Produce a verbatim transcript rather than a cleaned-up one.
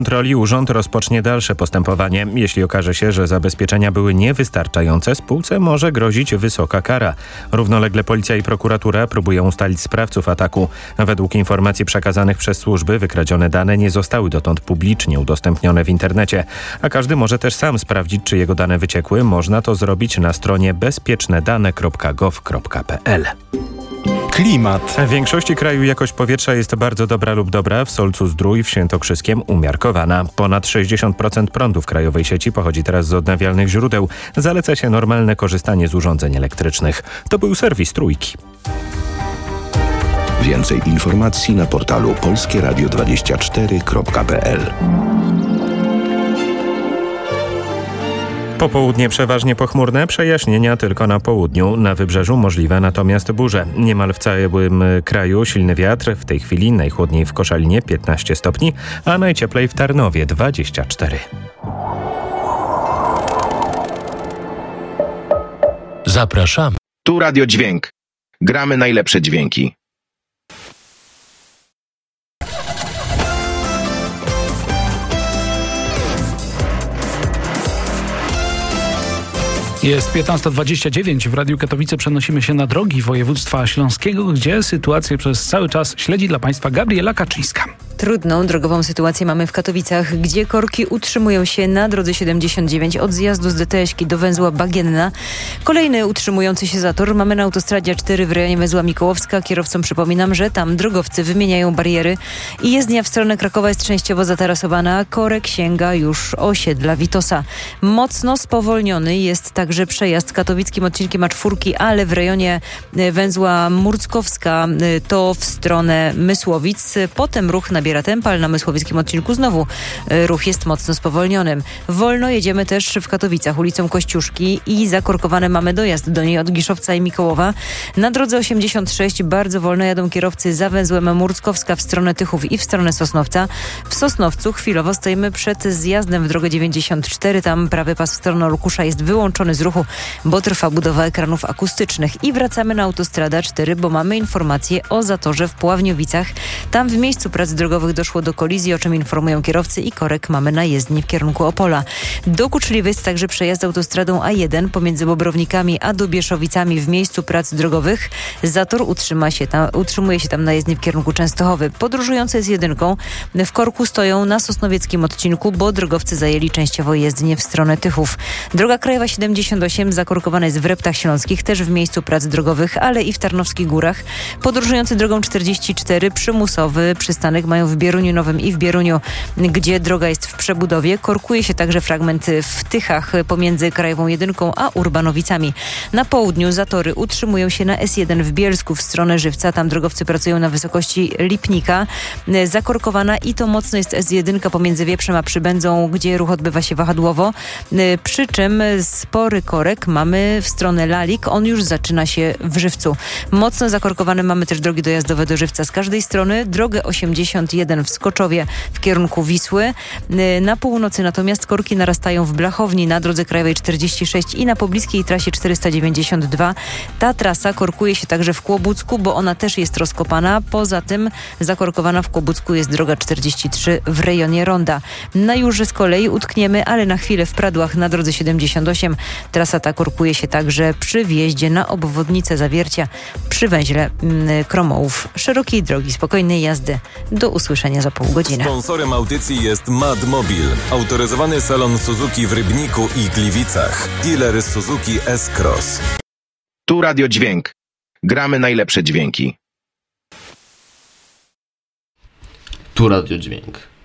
kontroli urząd rozpocznie dalsze postępowanie. Jeśli okaże się, że zabezpieczenia były niewystarczające, spółce może grozić wysoka kara. Równolegle policja i prokuratura próbują ustalić sprawców ataku. Według informacji przekazanych przez służby wykradzione dane nie zostały dotąd publicznie udostępnione w internecie, a każdy może też sam sprawdzić, czy jego dane wyciekły. Można to zrobić na stronie bezpieczne dane kropka gov kropka p l. Klimat. W większości kraju jakość powietrza jest bardzo dobra lub dobra, w Solcu-Zdrój w Świętokrzyskiem umiarkowana. Ponad sześćdziesiąt procent prądu w krajowej sieci pochodzi teraz z odnawialnych źródeł. Zaleca się normalne korzystanie z urządzeń elektrycznych. To był serwis Trójki. Więcej informacji na portalu polskie radio dwadzieścia cztery kropka p l. Popołudnie przeważnie pochmurne, przejaśnienia tylko na południu. Na wybrzeżu możliwe natomiast burze. Niemal w całym kraju silny wiatr. W tej chwili najchłodniej w Koszalinie piętnaście stopni, a najcieplej w Tarnowie dwadzieścia cztery. Zapraszamy. Tu Radio Dźwięk. Gramy najlepsze dźwięki. Jest piętnasta dwadzieścia dziewięć. W Radiu Katowice przenosimy się na drogi województwa śląskiego, gdzie sytuację przez cały czas śledzi dla Państwa Gabriela Kaczyńska. Trudną drogową sytuację mamy w Katowicach, gdzie korki utrzymują się na drodze siedemdziesiąt dziewięć od zjazdu z D T S-ki do węzła Bagienna. Kolejny utrzymujący się zator mamy na autostradzie A cztery w rejonie węzła Mikołowska. Kierowcom przypominam, że tam drogowcy wymieniają bariery i jezdnia w stronę Krakowa jest częściowo zatarasowana. Korek sięga już osiedla Witosa. Mocno spowolniony jest także przejazd katowickim odcinkiem A cztery, ale w rejonie węzła Murckowska to w stronę Mysłowic. Potem ruch nabiera tempa, ale na mysłowickim odcinku znowu ruch jest mocno spowolnionym. Wolno jedziemy też w Katowicach ulicą Kościuszki i zakorkowane mamy dojazd do niej od Giszowca i Mikołowa. Na drodze osiemdziesiąt sześć bardzo wolno jadą kierowcy za węzłem Murckowska w stronę Tychów i w stronę Sosnowca. W Sosnowcu chwilowo stoimy przed zjazdem w drogę dziewięćdziesiąt cztery. Tam prawy pas w stronę Olkusza jest wyłączony z ruchu, bo trwa budowa ekranów akustycznych. I wracamy na autostradę A cztery, bo mamy informację o zatorze w Puławniowicach. Tam w miejscu prac drogowych doszło do kolizji, o czym informują kierowcy i korek mamy na jezdni w kierunku Opola. Dokuczliwy jest także przejazd autostradą A jeden pomiędzy Bobrownikami a Dobieszowicami w miejscu prac drogowych. Zator utrzyma się tam, utrzymuje się tam na jezdni w kierunku Częstochowy. Podróżujący z jedynką w korku stoją na sosnowieckim odcinku, bo drogowcy zajęli częściowo jezdnię w stronę Tychów. Droga krajowa siedemdziesiąt osiem zakorkowana jest w Reptach Śląskich, też w miejscu prac drogowych, ale i w Tarnowskich Górach. Podróżujący drogą czterdzieści cztery przymusowy przystanek mają w Bieruniu Nowym i w Bieruniu, gdzie droga jest w przebudowie. Korkuje się także fragment w Tychach pomiędzy Krajową Jedynką a Urbanowicami. Na południu zatory utrzymują się na S jeden w Bielsku w stronę Żywca. Tam drogowcy pracują na wysokości Lipnika. Zakorkowana i to mocno jest S jeden pomiędzy Wieprzem a Przybędzą, gdzie ruch odbywa się wahadłowo. Przy czym spory korek mamy w stronę Lalik. On już zaczyna się w Żywcu. Mocno zakorkowane mamy też drogi dojazdowe do Żywca z każdej strony. Drogę osiemdziesiąt jeden w Skoczowie w kierunku Wisły. Na północy natomiast korki narastają w Blachowni na drodze krajowej czterdzieści sześć i na pobliskiej trasie czterysta dziewięćdziesiąt dwa. Ta trasa korkuje się także w Kłobucku, bo ona też jest rozkopana. Poza tym zakorkowana w Kłobucku jest droga czterdzieści trzy w rejonie Ronda. Na Jurze z kolei utkniemy, ale na chwilę w Pradłach na drodze siedemdziesiąt osiem. Trasa ta korkuje się także przy wjeździe na obwodnicę Zawiercia przy węźle Kromołów. Szerokiej drogi, spokojnej jazdy. Do usłyszenia za pół godziny. Sponsorem audycji jest Madmobil, autoryzowany salon Suzuki w Rybniku i Gliwicach. Dealer Suzuki S-Cross. Tu Radio Dźwięk. Gramy najlepsze dźwięki. Tu Radio Dźwięk.